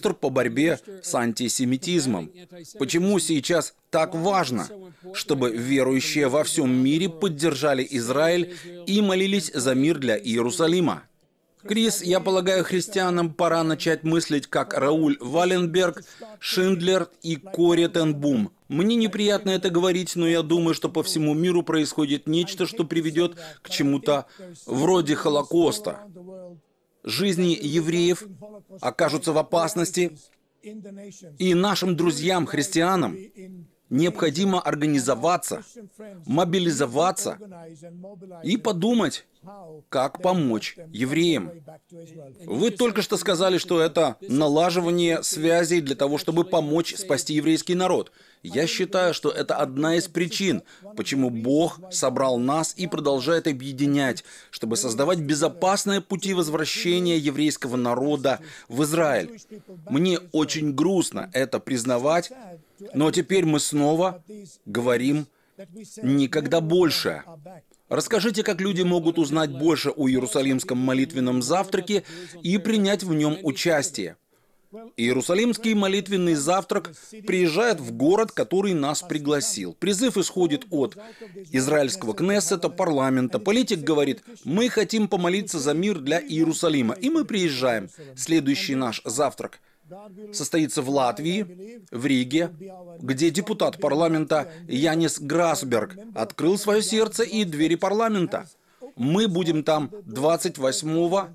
министр по борьбе с антисемитизмом. Почему сейчас так важно, чтобы верующие во всем мире поддержали Израиль и молились за мир для Иерусалима? Крис, я полагаю, христианам пора начать мыслить как Рауль Валенберг, Шиндлер и Кори Тен Бум. Мне неприятно это говорить, но я думаю, что по всему миру происходит нечто, что приведет к чему-то вроде Холокоста. Жизни евреев окажутся в опасности, и нашим друзьям, христианам, необходимо организоваться, мобилизоваться и подумать, как помочь евреям. Вы только что сказали, что это налаживание связей для того, чтобы помочь спасти еврейский народ. Я считаю, что это одна из причин, почему Бог собрал нас и продолжает объединять, чтобы создавать безопасные пути возвращения еврейского народа в Израиль. Мне очень грустно это признавать, но теперь мы снова говорим «никогда больше». Расскажите, как люди могут узнать больше о Иерусалимском молитвенном завтраке и принять в нем участие. Иерусалимский молитвенный завтрак приезжает в город, который нас пригласил. Призыв исходит от израильского Кнессета, парламента. Политик говорит: мы хотим помолиться за мир для Иерусалима. И мы приезжаем. Следующий наш завтрак состоится в Латвии, в Риге, где депутат парламента Янис Грасберг открыл свое сердце и двери парламента. Мы будем там 28-29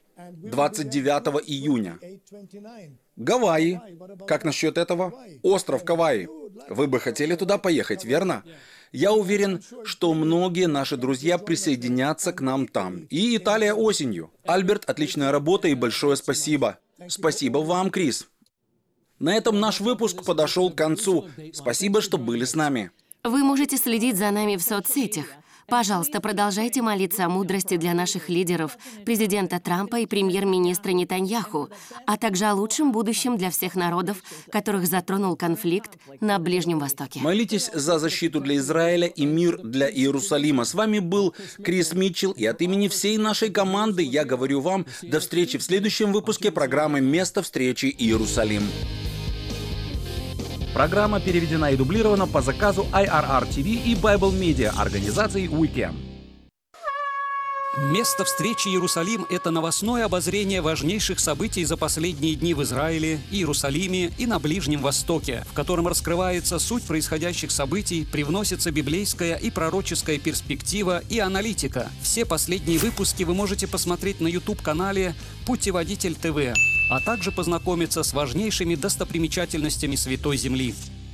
июня. Гавайи. Как насчет этого? Остров Гавайи. Вы бы хотели туда поехать, верно? Я уверен, что многие наши друзья присоединятся к нам там. И Италия осенью. Альберт, отличная работа и большое спасибо. Спасибо вам, Крис. На этом наш выпуск подошел к концу. Спасибо, что были с нами. Вы можете следить за нами в соцсетях. Пожалуйста, продолжайте молиться о мудрости для наших лидеров, президента Трампа и премьер-министра Нетаньяху, а также о лучшем будущем для всех народов, которых затронул конфликт на Ближнем Востоке. Молитесь за защиту для Израиля и мир для Иерусалима. С вами был Крис Митчелл, и от имени всей нашей команды я говорю вам до встречи в следующем выпуске программы «Место встречи Иерусалим». Программа переведена и дублирована по заказу IRR TV и Bible Media организации Weekend. Место встречи Иерусалим – это новостное обозрение важнейших событий за последние дни в Израиле, Иерусалиме и на Ближнем Востоке, в котором раскрывается суть происходящих событий, привносится библейская и пророческая перспектива и аналитика. Все последние выпуски вы можете посмотреть на YouTube-канале «Путеводитель ТВ», а также познакомиться с важнейшими достопримечательностями Святой Земли.